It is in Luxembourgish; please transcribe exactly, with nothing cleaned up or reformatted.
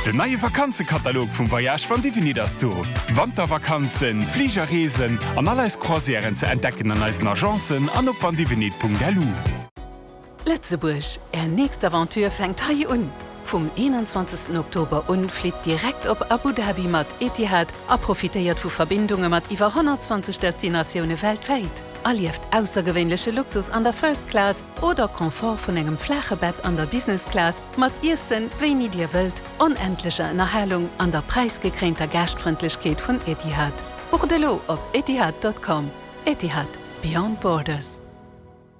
De neue Vakanzekatalog vum Voyage van Divinidas Tour. Wandervakanzen, Fliegerreesen an alles Croisieren ze entdecken an eisen Agenzen an op van divinit punkt l u. Lettzeburg, er nächst Aventur fängt haie un. Vom einundzwanzigsten Oktober un fliegt direkt op Abu Dhabi mat Etihad a profitéiert vu Verbindungen mat iwwer hundertzwanzig Destinationune weltweit. Allieft außergewöhnliche Luxus an der First Class oder Komfort von engem Flachebett an der Business Class mat Issen, wenig dir wilt, unendliche Erhellung an der preisgekränter Gastfreundlichkeit von Etihad. Buch de lo op etihad punkt com. Etihad. Beyond Borders.